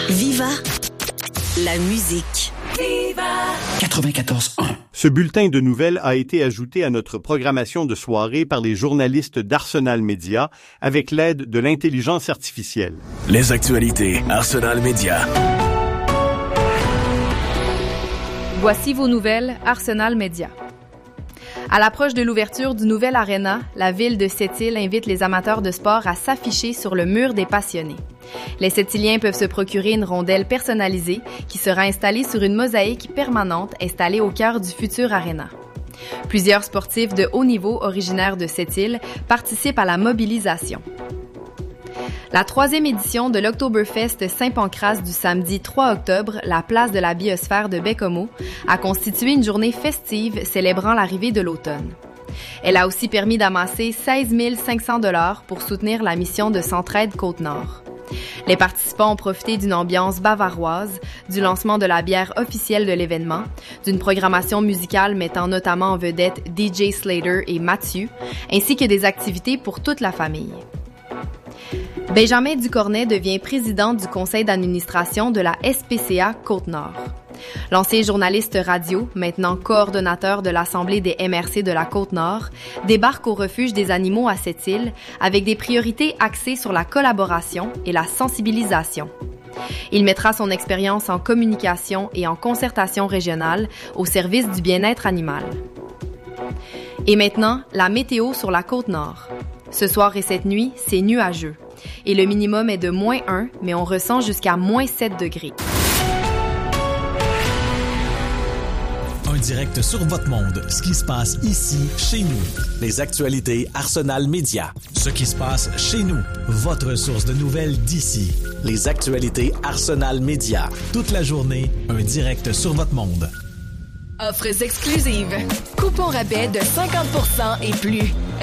Viva la musique. Viva 94.1. Ce bulletin de nouvelles a été ajouté à notre programmation de soirée par les journalistes d'Arsenal Média avec l'aide de l'intelligence artificielle. Les actualités Arsenal Média. Voici vos nouvelles Arsenal Média. À l'approche de l'ouverture du nouvel aréna, la ville de Sept-Îles invite les amateurs de sport à s'afficher sur le mur des passionnés. Les Sept-Îliens peuvent se procurer une rondelle personnalisée qui sera installée sur une mosaïque permanente installée au cœur du futur aréna. Plusieurs sportifs de haut niveau originaires de Sept-Îles participent à la mobilisation. La 3e édition de l'Oktoberfest Saint-Pancrace du samedi 3 octobre, la place de la biosphère de Baie-Comeau, a constitué une journée festive célébrant l'arrivée de l'automne. Elle a aussi permis d'amasser 16 500 $ pour soutenir la mission de Centraide Côte-Nord. Les participants ont profité d'une ambiance bavaroise, du lancement de la bière officielle de l'événement, d'une programmation musicale mettant notamment en vedette DJ Slater et Mathieu, ainsi que des activités pour toute la famille. Benjamin Ducornet devient président du conseil d'administration de la SPCA Côte-Nord. L'ancien journaliste radio, maintenant coordonnateur de l'Assemblée des MRC de la Côte-Nord, débarque au refuge des animaux à Sept-Îles avec des priorités axées sur la collaboration et la sensibilisation. Il mettra son expérience en communication et en concertation régionale au service du bien-être animal. Et maintenant, la météo sur la Côte-Nord. Ce soir et cette nuit, c'est nuageux. Et le minimum est de -1, mais on ressent jusqu'à -7 degrés. Un direct sur votre monde. Ce qui se passe ici, chez nous. Les actualités Arsenal Média. Ce qui se passe chez nous. Votre source de nouvelles d'ici. Les actualités Arsenal Média. Toute la journée, un direct sur votre monde. Offres exclusives. Coupons rabais de 50% et plus.